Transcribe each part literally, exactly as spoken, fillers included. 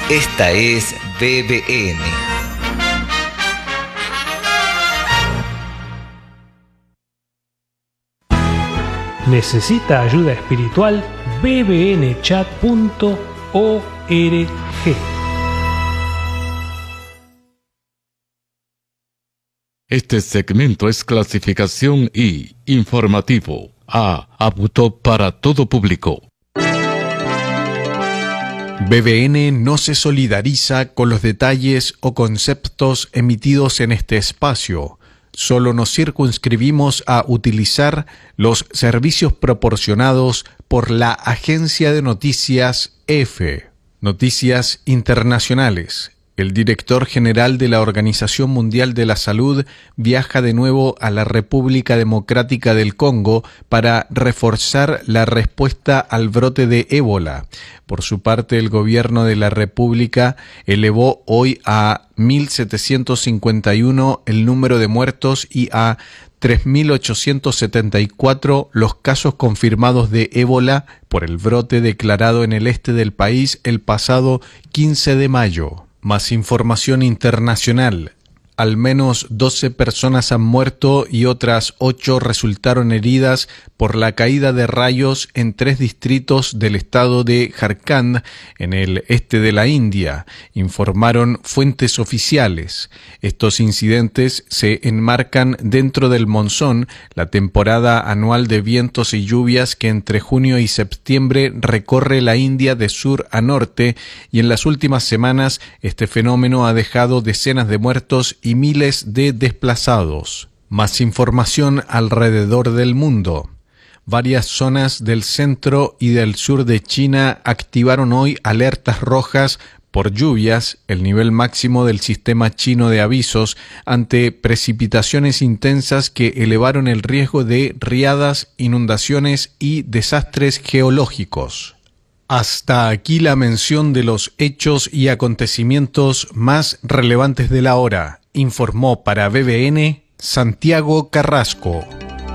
Esta es B B N. ¿Necesita ayuda espiritual? b b n chat punto org. Este segmento es clasificación I, informativo, A, apto para todo público. B B N no se solidariza con los detalles o conceptos emitidos en este espacio. Solo nos circunscribimos a utilizar los servicios proporcionados por la agencia de noticias EFE, Noticias Internacionales. El director general de la Organización Mundial de la Salud viaja de nuevo a la República Democrática del Congo para reforzar la respuesta al brote de ébola. Por su parte, el gobierno de la República elevó hoy a mil setecientos cincuenta y uno el número de muertos y a tres mil ochocientos setenta y cuatro los casos confirmados de ébola por el brote declarado en el este del país el pasado quince de mayo. Más información internacional. Al menos doce personas han muerto y otras ocho resultaron heridas por la caída de rayos en tres distritos del estado de Jharkhand, en el este de la India, informaron fuentes oficiales. Estos incidentes se enmarcan dentro del monzón, la temporada anual de vientos y lluvias que entre junio y septiembre recorre la India de sur a norte, y en las últimas semanas este fenómeno ha dejado decenas de muertos y miles de desplazados. Más información alrededor del mundo. Varias zonas del centro y del sur de China activaron hoy alertas rojas por lluvias, el nivel máximo del sistema chino de avisos, ante precipitaciones intensas que elevaron el riesgo de riadas, inundaciones y desastres geológicos. Hasta aquí la mención de los hechos y acontecimientos más relevantes de la hora. Informó para B B N Santiago Carrasco.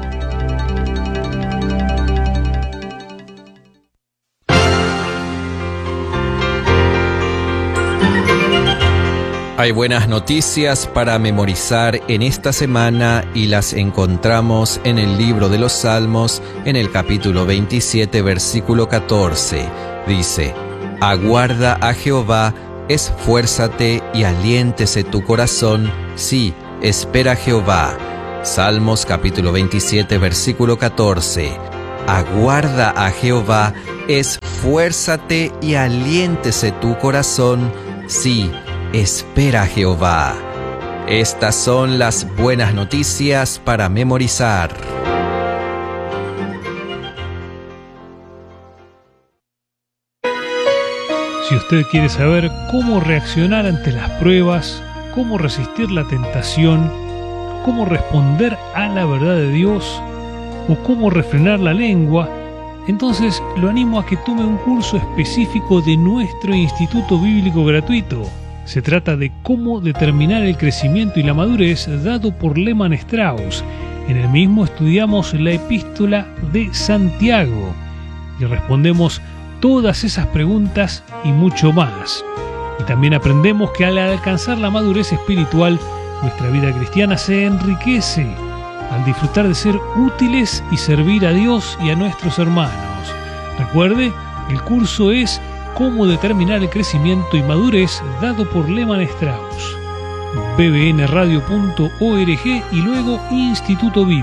Hay buenas noticias para memorizar en esta semana y las encontramos en el libro de los Salmos, en el capítulo veintisiete, versículo catorce. Dice: aguarda a Jehová, esfuérzate y aliéntese tu corazón, sí, espera a Jehová. Salmos capítulo veintisiete, versículo catorce. Aguarda a Jehová, esfuérzate y aliéntese tu corazón, sí, espera a Jehová. Estas son las buenas noticias para memorizar. Si usted quiere saber cómo reaccionar ante las pruebas, cómo resistir la tentación, cómo responder a la verdad de Dios o cómo refrenar la lengua, entonces lo animo a que tome un curso específico de nuestro Instituto Bíblico Gratuito. Se trata de cómo determinar el crecimiento y la madurez dado por Lehmann Strauss. En el mismo estudiamos la epístola de Santiago y respondemos todas esas preguntas y mucho más. Y también aprendemos que al alcanzar la madurez espiritual, nuestra vida cristiana se enriquece al disfrutar de ser útiles y servir a Dios y a nuestros hermanos. Recuerde, el curso es Cómo determinar el crecimiento y madurez dado por Lehmann Strauss. b b n radio punto org y luego Instituto Bíblico.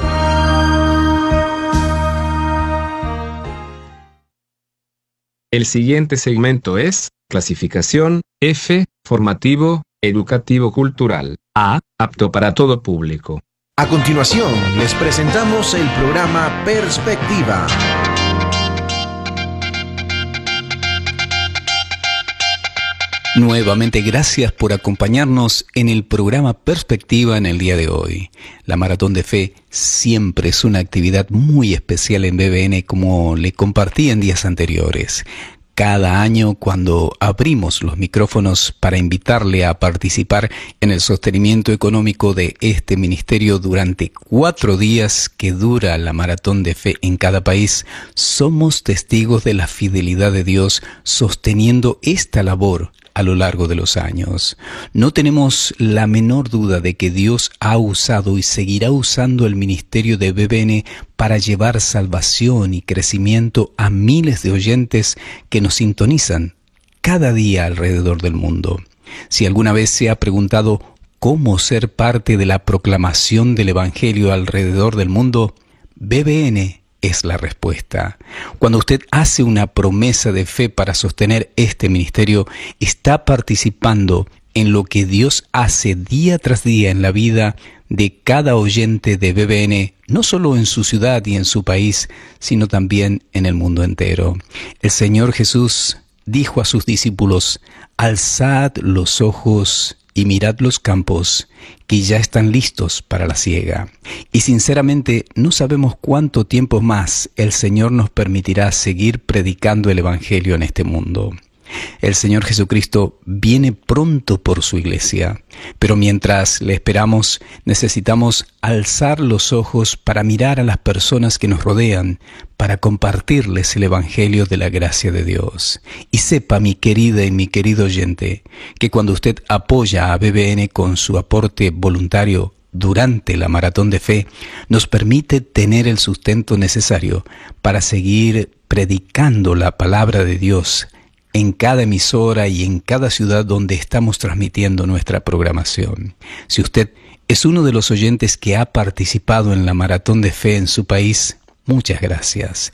El siguiente segmento es clasificación F, formativo, educativo cultural. A, apto para todo público. A continuación, les presentamos el programa Perspectiva. Nuevamente gracias por acompañarnos en el programa Perspectiva en el día de hoy. La Maratón de Fe siempre es una actividad muy especial en B B N, como le compartí en días anteriores. Cada año, cuando abrimos los micrófonos para invitarle a participar en el sostenimiento económico de este ministerio durante cuatro días que dura la maratón de fe en cada país, somos testigos de la fidelidad de Dios sosteniendo esta labor a lo largo de los años. No tenemos la menor duda de que Dios ha usado y seguirá usando el ministerio de B B N para llevar salvación y crecimiento a miles de oyentes que nos sintonizan cada día alrededor del mundo. Si alguna vez se ha preguntado cómo ser parte de la proclamación del Evangelio alrededor del mundo, B B N es la respuesta. Cuando usted hace una promesa de fe para sostener este ministerio, está participando en lo que Dios hace día tras día en la vida de cada oyente de B B N, no solo en su ciudad y en su país, sino también en el mundo entero. El Señor Jesús dijo a sus discípulos: alzad los ojos y mirad los campos, que ya están listos para la siega. Y sinceramente no sabemos cuánto tiempo más el Señor nos permitirá seguir predicando el Evangelio en este mundo. El Señor Jesucristo viene pronto por su iglesia, pero mientras le esperamos, necesitamos alzar los ojos para mirar a las personas que nos rodean, para compartirles el Evangelio de la gracia de Dios. Y sepa, mi querida y mi querido oyente, que cuando usted apoya a B B N con su aporte voluntario durante la maratón de fe, nos permite tener el sustento necesario para seguir predicando la palabra de Dios en cada emisora y en cada ciudad donde estamos transmitiendo nuestra programación. Si usted es uno de los oyentes que ha participado en la maratón de fe en su país, muchas gracias.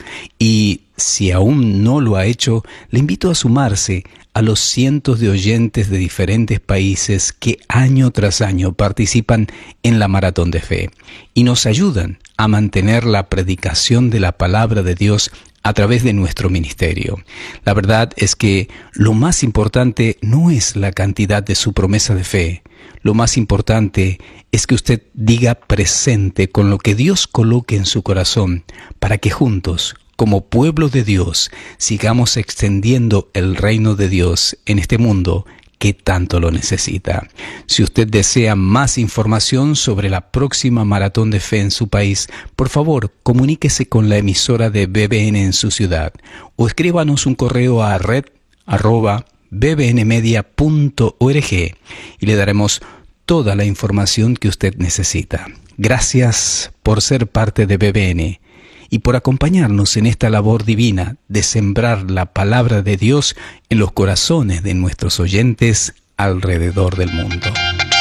Y si aún no lo ha hecho, le invito a sumarse a los cientos de oyentes de diferentes países que año tras año participan en la maratón de fe y nos ayudan a mantener la predicación de la palabra de Dios a través de nuestro ministerio. La verdad es que lo más importante no es la cantidad de su promesa de fe. Lo más importante es que usted diga presente con lo que Dios coloque en su corazón para que juntos, como pueblo de Dios, sigamos extendiendo el reino de Dios en este mundo que tanto lo necesita. Si usted desea más información sobre la próxima maratón de fe en su país, por favor, comuníquese con la emisora de B B N en su ciudad o escríbanos un correo a red arroba b b n media punto org y le daremos toda la información que usted necesita. Gracias por ser parte de B B N y por acompañarnos en esta labor divina de sembrar la palabra de Dios en los corazones de nuestros oyentes alrededor del mundo.